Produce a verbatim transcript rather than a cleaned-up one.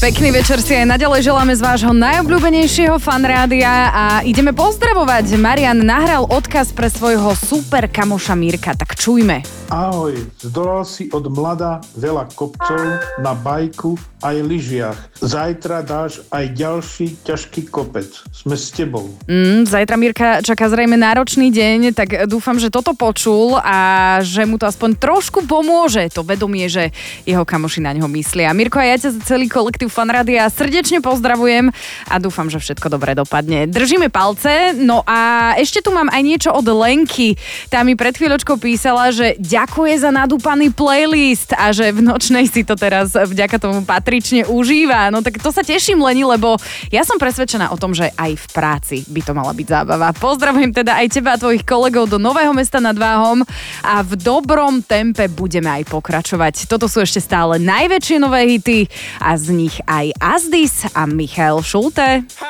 Pekný večer si aj naďalej želáme z vášho najobľúbenejšieho fanrádia a ideme pozdravovať. Marian nahral odkaz pre svojho super kamoša Mirka, tak čujme. Ahoj, zdolal si od mlada veľa kopcov na bajku aj lyžiach. Zajtra dáš aj ďalší ťažký kopec. Sme s tebou. Mm, zajtra Mirka čaká zrejme náročný deň, tak dúfam, že toto počul a že mu to aspoň trošku pomôže to vedomie, že jeho kamoši na ňo myslia. Mirko, a ja ťa za celý kolektív fanrádia srdečne pozdravujem a dúfam, že všetko dobre dopadne. Držíme palce, no a ešte tu mám aj niečo od Lenky. Tá mi pred chvíľočkou písala, že ďakuje za nadúpaný playlist a že v nočnej si to teraz vďaka tomu patrične užíva. No tak to sa teším, Leni, lebo ja som presvedčená o tom, že aj v práci by to mala byť zábava. Pozdravujem teda aj teba a tvojich kolegov do Nového Mesta nad Váhom a v dobrom tempe budeme aj pokračovať. Toto sú ešte stále najväčšie nové hity a z nich aj Azdis a Michael Schulte.